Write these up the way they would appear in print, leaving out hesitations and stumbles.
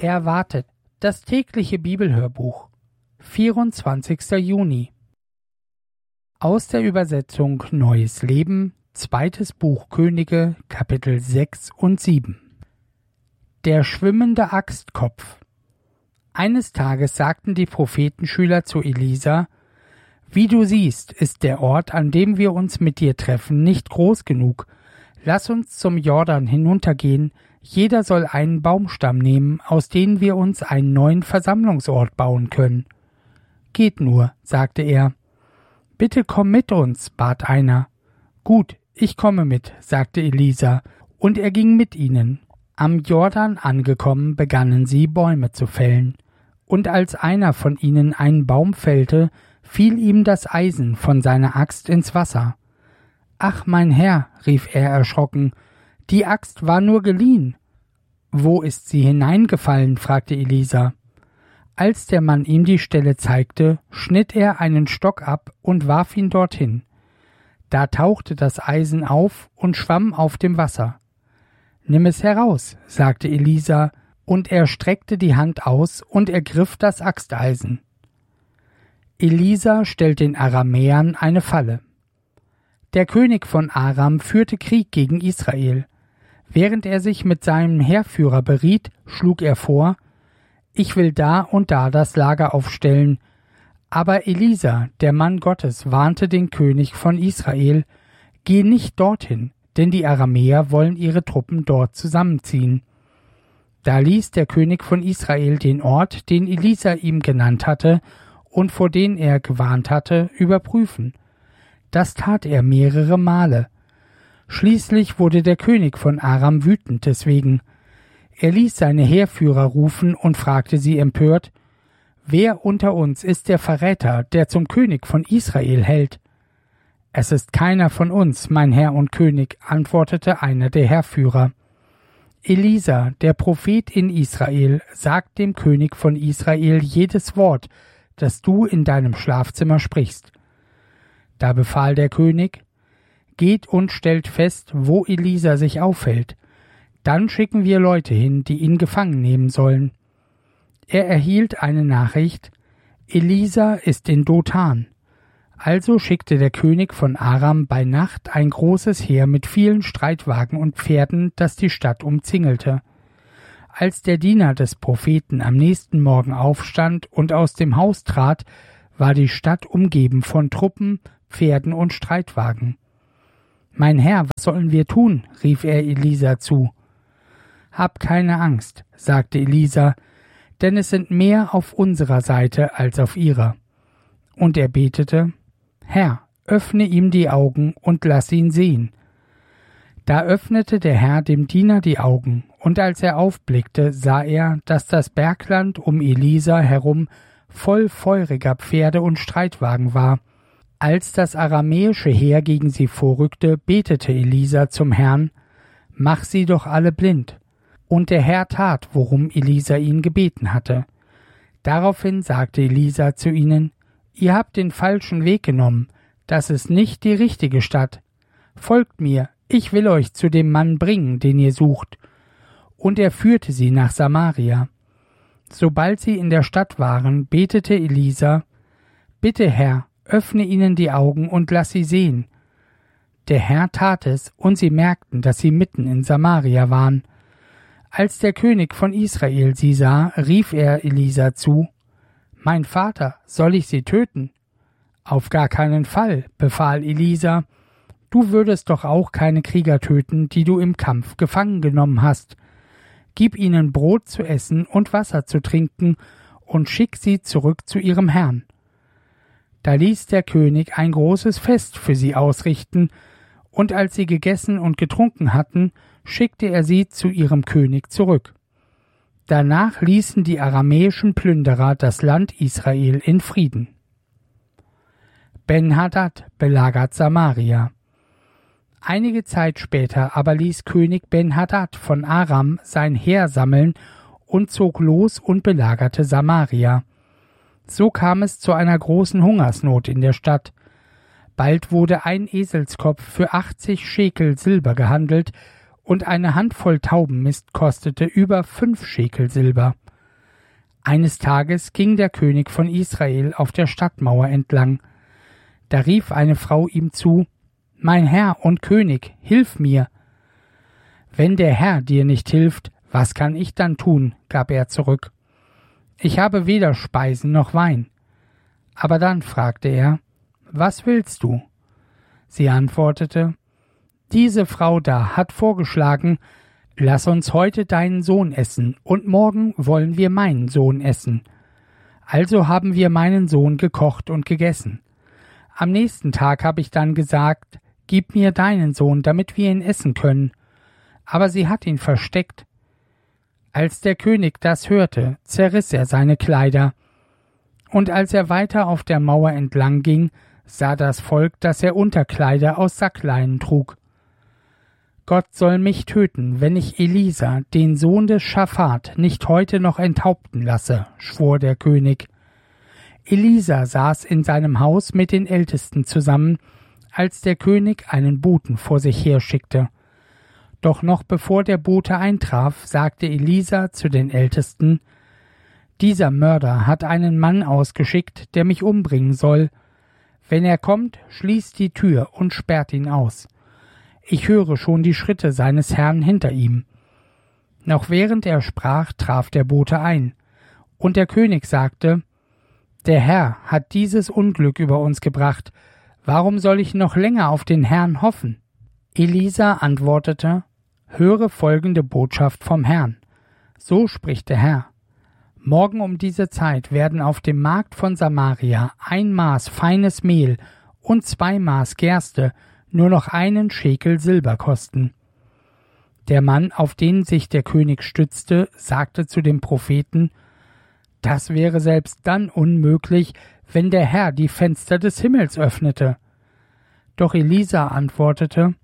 Erwartet, das tägliche Bibelhörbuch, 24. Juni. Aus der Übersetzung Neues Leben, 2. Buch Könige, Kapitel 6 und 7. Der schwimmende Axtkopf. Eines Tages sagten die Prophetenschüler zu Elisa: Wie du siehst, ist der Ort, an dem wir uns mit dir treffen, nicht groß genug. Lass uns zum Jordan hinuntergehen. Jeder soll einen Baumstamm nehmen, aus dem wir uns einen neuen Versammlungsort bauen können. Geht nur, sagte er. Bitte komm mit uns, bat einer. Gut, ich komme mit, sagte Elisa, und er ging mit ihnen. Am Jordan angekommen, begannen sie, Bäume zu fällen. Und als einer von ihnen einen Baum fällte, fiel ihm das Eisen von seiner Axt ins Wasser. »Ach, mein Herr«, rief er erschrocken, »die Axt war nur geliehen.« »Wo ist sie hineingefallen?« fragte Elisa. Als der Mann ihm die Stelle zeigte, schnitt er einen Stock ab und warf ihn dorthin. Da tauchte das Eisen auf und schwamm auf dem Wasser. »Nimm es heraus«, sagte Elisa, und er streckte die Hand aus und ergriff das Axteisen. Elisa stellt den Aramäern eine Falle. Der König von Aram führte Krieg gegen Israel. Während er sich mit seinem Heerführer beriet, schlug er vor: Ich will da und da das Lager aufstellen. Aber Elisa, der Mann Gottes, warnte den König von Israel: Geh nicht dorthin, denn die Aramäer wollen ihre Truppen dort zusammenziehen. Da ließ der König von Israel den Ort, den Elisa ihm genannt hatte und vor den er gewarnt hatte, überprüfen. Das tat er mehrere Male. Schließlich wurde der König von Aram wütend deswegen. Er ließ seine Heerführer rufen und fragte sie empört: Wer unter uns ist der Verräter, der zum König von Israel hält? Es ist keiner von uns, mein Herr und König, antwortete einer der Heerführer. Elisa, der Prophet in Israel, sagt dem König von Israel jedes Wort, das du in deinem Schlafzimmer sprichst. Da befahl der König: Geht und stellt fest, wo Elisa sich aufhält. Dann schicken wir Leute hin, die ihn gefangen nehmen sollen. Er erhielt eine Nachricht: Elisa ist in Dothan. Also schickte der König von Aram bei Nacht ein großes Heer mit vielen Streitwagen und Pferden, das die Stadt umzingelte. Als der Diener des Propheten am nächsten Morgen aufstand und aus dem Haus trat, war die Stadt umgeben von Truppen, Pferden und Streitwagen. »Mein Herr, was sollen wir tun?« rief er Elisa zu. »Hab keine Angst«, sagte Elisa, »denn es sind mehr auf unserer Seite als auf ihrer.« Und er betete: »Herr, öffne ihm die Augen und lass ihn sehen.« Da öffnete der Herr dem Diener die Augen, und als er aufblickte, sah er, dass das Bergland um Elisa herum voll feuriger Pferde und Streitwagen war. Als das aramäische Heer gegen sie vorrückte, betete Elisa zum Herrn: »Mach sie doch alle blind.« Und der Herr tat, worum Elisa ihn gebeten hatte. Daraufhin sagte Elisa zu ihnen: »Ihr habt den falschen Weg genommen. Das ist nicht die richtige Stadt. Folgt mir, ich will euch zu dem Mann bringen, den ihr sucht.« Und er führte sie nach Samaria. Sobald sie in der Stadt waren, betete Elisa: »Bitte, Herr, öffne ihnen die Augen und lass sie sehen.« Der Herr tat es, und sie merkten, dass sie mitten in Samaria waren. Als der König von Israel sie sah, rief er Elisa zu: »Mein Vater, soll ich sie töten?« »Auf gar keinen Fall«, befahl Elisa. »Du würdest doch auch keine Krieger töten, die du im Kampf gefangen genommen hast. Gib ihnen Brot zu essen und Wasser zu trinken und schick sie zurück zu ihrem Herrn.« Da ließ der König ein großes Fest für sie ausrichten, und als sie gegessen und getrunken hatten, schickte er sie zu ihrem König zurück. Danach ließen die aramäischen Plünderer das Land Israel in Frieden. Ben-Hadad belagert Samaria. Einige Zeit später aber ließ König Ben-Hadad von Aram sein Heer sammeln und zog los und belagerte Samaria. So kam es zu einer großen Hungersnot in der Stadt. Bald wurde ein Eselskopf für 80 Schekel Silber gehandelt, und eine Handvoll Taubenmist kostete über 5 Schekel Silber. Eines Tages ging der König von Israel auf der Stadtmauer entlang. Da rief eine Frau ihm zu: »Mein Herr und König, hilf mir!« »Wenn der Herr dir nicht hilft, was kann ich dann tun?« gab er zurück. »Ich habe weder Speisen noch Wein.« Aber dann fragte er: »Was willst du?« Sie antwortete: »Diese Frau da hat vorgeschlagen, lass uns heute deinen Sohn essen, und morgen wollen wir meinen Sohn essen. Also haben wir meinen Sohn gekocht und gegessen. Am nächsten Tag habe ich dann gesagt, gib mir deinen Sohn, damit wir ihn essen können. Aber sie hat ihn versteckt. Als der König das hörte, zerriss er seine Kleider. Und als er weiter auf der Mauer entlang ging, sah das Volk, dass er Unterkleider aus Sackleinen trug. Gott soll mich töten, wenn ich Elisa, den Sohn des Schaphat, nicht heute noch enthaupten lasse, schwor der König. Elisa saß in seinem Haus mit den Ältesten zusammen, als der König einen Boten vor sich herschickte. Doch noch bevor der Bote eintraf, sagte Elisa zu den Ältesten: »Dieser Mörder hat einen Mann ausgeschickt, der mich umbringen soll. Wenn er kommt, schließt die Tür und sperrt ihn aus. Ich höre schon die Schritte seines Herrn hinter ihm.« Noch während er sprach, traf der Bote ein. Und der König sagte: »Der Herr hat dieses Unglück über uns gebracht. Warum soll ich noch länger auf den Herrn hoffen?« Elisa antwortete: »Höre folgende Botschaft vom Herrn. So spricht der Herr: Morgen um diese Zeit werden auf dem Markt von Samaria 1 Maß feines Mehl und 2 Maß Gerste nur noch 1 Schekel Silber kosten.« Der Mann, auf den sich der König stützte, sagte zu dem Propheten: »Das wäre selbst dann unmöglich, wenn der Herr die Fenster des Himmels öffnete.« Doch Elisa antwortete: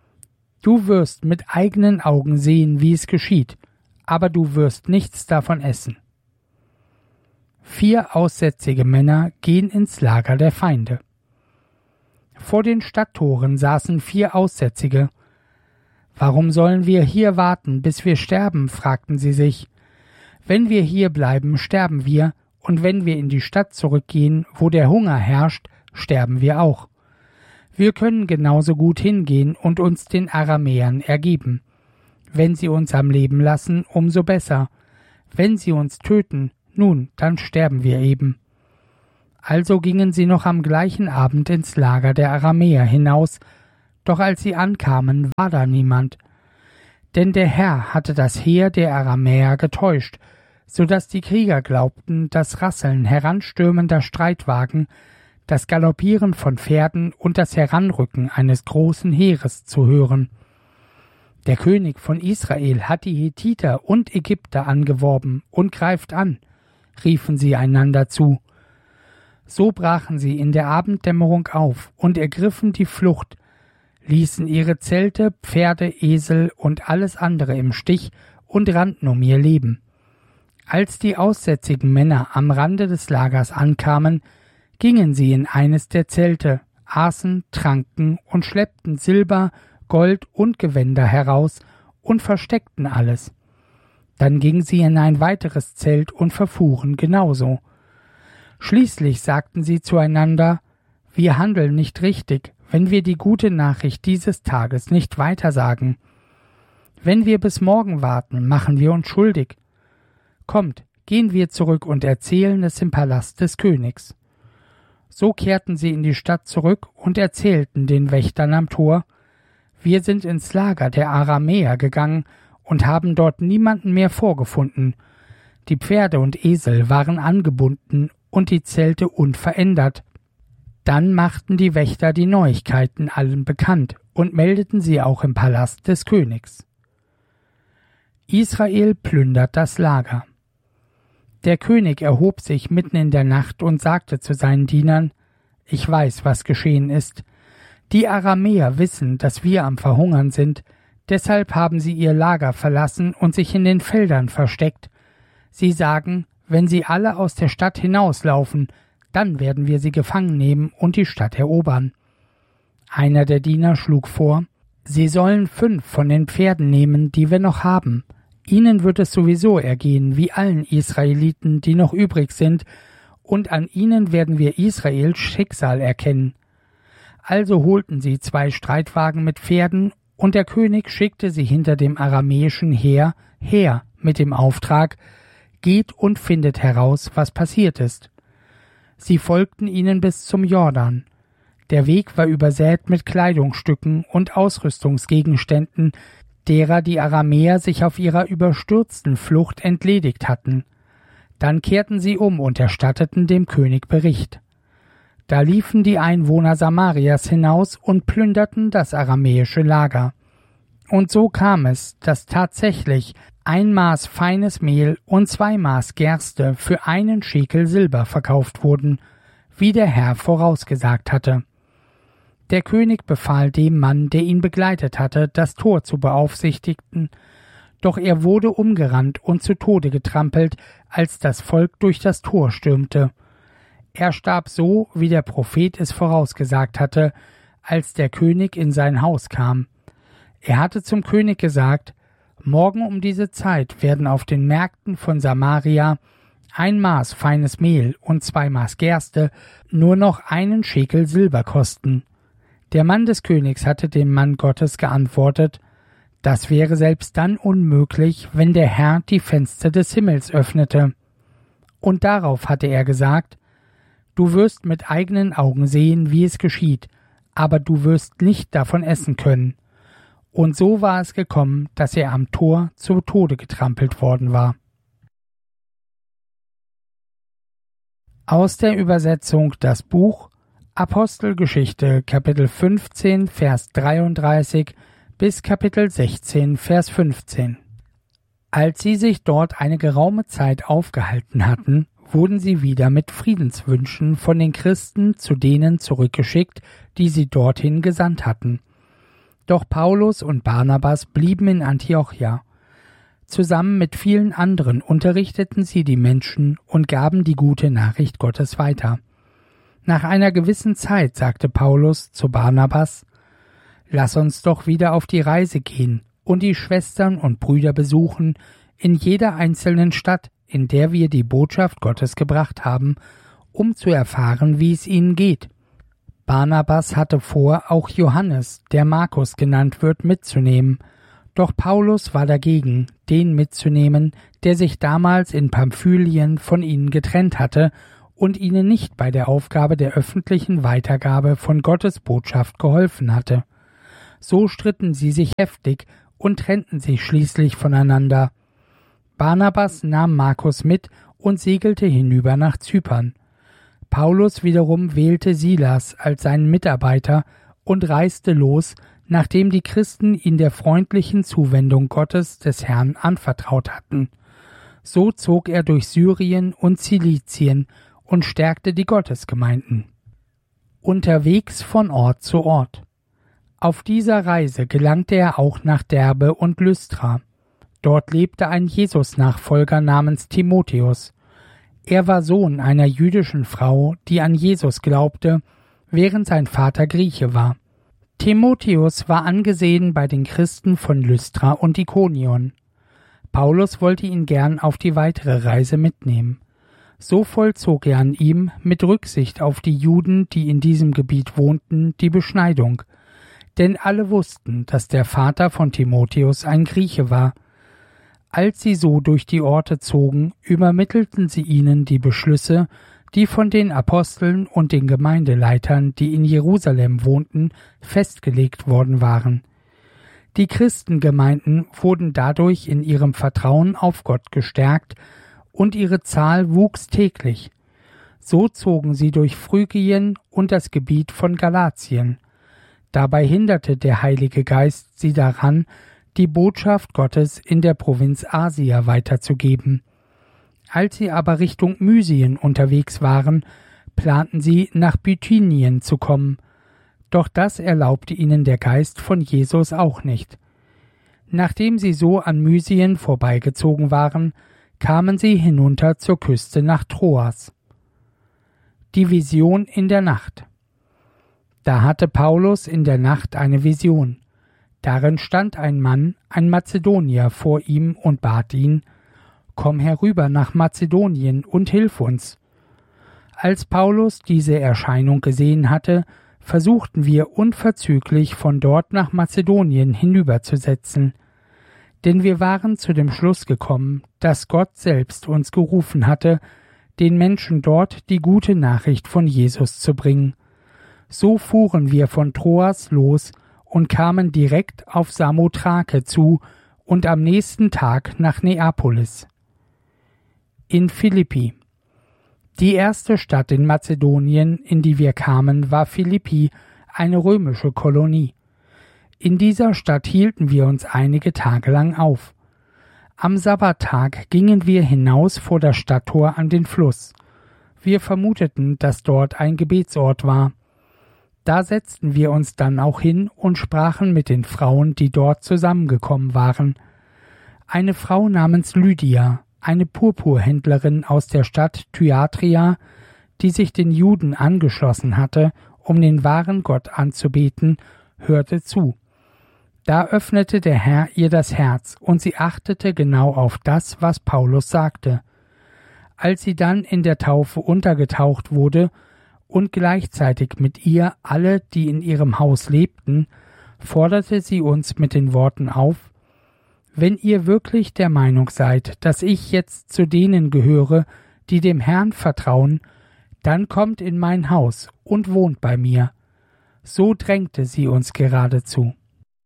»Du wirst mit eigenen Augen sehen, wie es geschieht, aber du wirst nichts davon essen.« 4 aussätzige Männer gehen ins Lager der Feinde. Vor den Stadttoren saßen 4 Aussätzige. »Warum sollen wir hier warten, bis wir sterben?« fragten sie sich. »Wenn wir hier bleiben, sterben wir, und wenn wir in die Stadt zurückgehen, wo der Hunger herrscht, sterben wir auch. Wir können genauso gut hingehen und uns den Aramäern ergeben. Wenn sie uns am Leben lassen, umso besser. Wenn sie uns töten, nun, dann sterben wir eben.« Also gingen sie noch am gleichen Abend ins Lager der Aramäer hinaus, doch als sie ankamen, war da niemand. Denn der Herr hatte das Heer der Aramäer getäuscht, so dass die Krieger glaubten, das Rasseln heranstürmender Streitwagen, das Galoppieren von Pferden und das Heranrücken eines großen Heeres zu hören. Der König von Israel hat die Hethiter und Ägypter angeworben und greift an, riefen sie einander zu. So brachen sie in der Abenddämmerung auf und ergriffen die Flucht, ließen ihre Zelte, Pferde, Esel und alles andere im Stich und rannten um ihr Leben. Als die aussätzigen Männer am Rande des Lagers ankamen, gingen sie in eines der Zelte, aßen, tranken und schleppten Silber, Gold und Gewänder heraus und versteckten alles. Dann gingen sie in ein weiteres Zelt und verfuhren genauso. Schließlich sagten sie zueinander: Wir handeln nicht richtig, wenn wir die gute Nachricht dieses Tages nicht weitersagen. Wenn wir bis morgen warten, machen wir uns schuldig. Kommt, gehen wir zurück und erzählen es im Palast des Königs. So kehrten sie in die Stadt zurück und erzählten den Wächtern am Tor: Wir sind ins Lager der Aramäer gegangen und haben dort niemanden mehr vorgefunden. Die Pferde und Esel waren angebunden und die Zelte unverändert. Dann machten die Wächter die Neuigkeiten allen bekannt und meldeten sie auch im Palast des Königs. Israel plündert das Lager. Der König erhob sich mitten in der Nacht und sagte zu seinen Dienern: Ich weiß, was geschehen ist. Die Aramäer wissen, dass wir am Verhungern sind, deshalb haben sie ihr Lager verlassen und sich in den Feldern versteckt. Sie sagen, wenn sie alle aus der Stadt hinauslaufen, dann werden wir sie gefangen nehmen und die Stadt erobern. Einer der Diener schlug vor: Sie sollen 5 von den Pferden nehmen, die wir noch haben. Ihnen wird es sowieso ergehen, wie allen Israeliten, die noch übrig sind, und an ihnen werden wir Israels Schicksal erkennen. Also holten sie 2 Streitwagen mit Pferden, und der König schickte sie hinter dem aramäischen Heer her mit dem Auftrag: Geht und findet heraus, was passiert ist. Sie folgten ihnen bis zum Jordan. Der Weg war übersät mit Kleidungsstücken und Ausrüstungsgegenständen, derer die Aramäer sich auf ihrer überstürzten Flucht entledigt hatten. Dann kehrten sie um und erstatteten dem König Bericht. Da liefen die Einwohner Samarias hinaus und plünderten das aramäische Lager. Und so kam es, dass tatsächlich 1 Maß feines Mehl und 2 Maß Gerste für 1 Schekel Silber verkauft wurden, wie der Herr vorausgesagt hatte. Der König befahl dem Mann, der ihn begleitet hatte, das Tor zu beaufsichtigen, doch er wurde umgerannt und zu Tode getrampelt, als das Volk durch das Tor stürmte. Er starb so, wie der Prophet es vorausgesagt hatte, als der König in sein Haus kam. Er hatte zum König gesagt: Morgen um diese Zeit werden auf den Märkten von Samaria 1 Maß feines Mehl und 2 Maß Gerste nur noch 1 Schekel Silber kosten. Der Mann des Königs hatte dem Mann Gottes geantwortet: Das wäre selbst dann unmöglich, wenn der Herr die Fenster des Himmels öffnete. Und darauf hatte er gesagt: Du wirst mit eigenen Augen sehen, wie es geschieht, aber du wirst nicht davon essen können. Und so war es gekommen, dass er am Tor zu Tode getrampelt worden war. Aus der Übersetzung das Buch Apostelgeschichte, Kapitel 15, Vers 33 bis Kapitel 16, Vers 15. Als sie sich dort eine geraume Zeit aufgehalten hatten, wurden sie wieder mit Friedenswünschen von den Christen zu denen zurückgeschickt, die sie dorthin gesandt hatten. Doch Paulus und Barnabas blieben in Antiochia. Zusammen mit vielen anderen unterrichteten sie die Menschen und gaben die gute Nachricht Gottes weiter. Nach einer gewissen Zeit sagte Paulus zu Barnabas: Lass uns doch wieder auf die Reise gehen und die Schwestern und Brüder besuchen in jeder einzelnen Stadt, in der wir die Botschaft Gottes gebracht haben, um zu erfahren, wie es ihnen geht. Barnabas hatte vor, auch Johannes, der Markus genannt wird, mitzunehmen, doch Paulus war dagegen, den mitzunehmen, der sich damals in Pamphylien von ihnen getrennt hatte und ihnen nicht bei der Aufgabe der öffentlichen Weitergabe von Gottes Botschaft geholfen hatte. So stritten sie sich heftig und trennten sich schließlich voneinander. Barnabas nahm Markus mit und segelte hinüber nach Zypern. Paulus wiederum wählte Silas als seinen Mitarbeiter und reiste los, nachdem die Christen ihn der freundlichen Zuwendung Gottes des Herrn anvertraut hatten. So zog er durch Syrien und Zilizien und stärkte die Gottesgemeinden. Unterwegs von Ort zu Ort. Auf dieser Reise gelangte er auch nach Derbe und Lystra. Dort lebte ein Jesus-Nachfolger namens Timotheus. Er war Sohn einer jüdischen Frau, die an Jesus glaubte, während sein Vater Grieche war. Timotheus war angesehen bei den Christen von Lystra und Ikonion. Paulus wollte ihn gern auf die weitere Reise mitnehmen. So vollzog er an ihm, mit Rücksicht auf die Juden, die in diesem Gebiet wohnten, die Beschneidung. Denn alle wussten, dass der Vater von Timotheus ein Grieche war. Als sie so durch die Orte zogen, übermittelten sie ihnen die Beschlüsse, die von den Aposteln und den Gemeindeleitern, die in Jerusalem wohnten, festgelegt worden waren. Die Christengemeinden wurden dadurch in ihrem Vertrauen auf Gott gestärkt, und ihre Zahl wuchs täglich. So zogen sie durch Phrygien und das Gebiet von Galatien. Dabei hinderte der Heilige Geist sie daran, die Botschaft Gottes in der Provinz Asia weiterzugeben. Als sie aber Richtung Mysien unterwegs waren, planten sie, nach Bithynien zu kommen. Doch das erlaubte ihnen der Geist von Jesus auch nicht. Nachdem sie so an Mysien vorbeigezogen waren, kamen sie hinunter zur Küste nach Troas. Die Vision in der Nacht. Da hatte Paulus in der Nacht eine Vision. Darin stand ein Mann, ein Mazedonier, vor ihm und bat ihn: Komm herüber nach Mazedonien und hilf uns. Als Paulus diese Erscheinung gesehen hatte, versuchten wir unverzüglich von dort nach Mazedonien hinüberzusetzen, denn wir waren zu dem Schluss gekommen, dass Gott selbst uns gerufen hatte, den Menschen dort die gute Nachricht von Jesus zu bringen. So fuhren wir von Troas los und kamen direkt auf Samothrake zu und am nächsten Tag nach Neapolis. In Philippi. Die erste Stadt in Mazedonien, in die wir kamen, war Philippi, eine römische Kolonie. In dieser Stadt hielten wir uns einige Tage lang auf. Am Sabbattag gingen wir hinaus vor das Stadttor an den Fluss. Wir vermuteten, dass dort ein Gebetsort war. Da setzten wir uns dann auch hin und sprachen mit den Frauen, die dort zusammengekommen waren. Eine Frau namens Lydia, eine Purpurhändlerin aus der Stadt Thyatira, die sich den Juden angeschlossen hatte, um den wahren Gott anzubeten, hörte zu. Da öffnete der Herr ihr das Herz, und sie achtete genau auf das, was Paulus sagte. Als sie dann in der Taufe untergetaucht wurde und gleichzeitig mit ihr alle, die in ihrem Haus lebten, forderte sie uns mit den Worten auf: Wenn ihr wirklich der Meinung seid, dass ich jetzt zu denen gehöre, die dem Herrn vertrauen, dann kommt in mein Haus und wohnt bei mir. So drängte sie uns geradezu.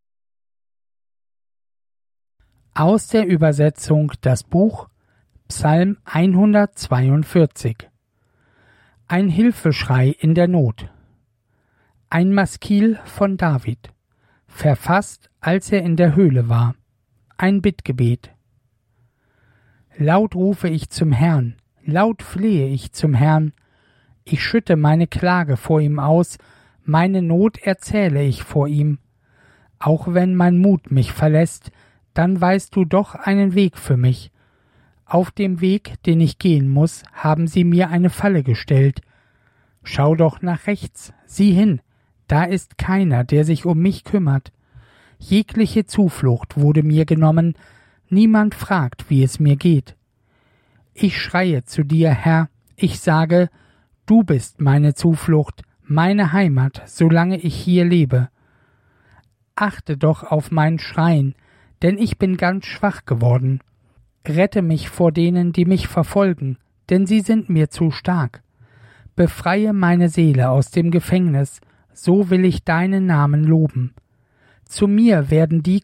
Aus der Übersetzung das Buch Psalm 142. Ein Hilfeschrei in der Not. Ein Maskil von David, verfasst, als er in der Höhle war. Ein Bittgebet. Laut rufe ich zum Herrn, laut flehe ich zum Herrn. Ich schütte meine Klage vor ihm aus, meine Not erzähle ich vor ihm. Auch wenn mein Mut mich verlässt, dann weißt du doch einen Weg für mich. Auf dem Weg, den ich gehen muss, haben sie mir eine Falle gestellt. Schau doch nach rechts, sieh hin, da ist keiner, der sich um mich kümmert. Jegliche Zuflucht wurde mir genommen, niemand fragt, wie es mir geht. Ich schreie zu dir, Herr, ich sage, du bist meine Zuflucht, meine Heimat, solange ich hier lebe. Achte doch auf mein Schreien, denn ich bin ganz schwach geworden. Rette mich vor denen, die mich verfolgen, denn sie sind mir zu stark. Befreie meine Seele aus dem Gefängnis, so will ich deinen Namen loben. Zu mir werden die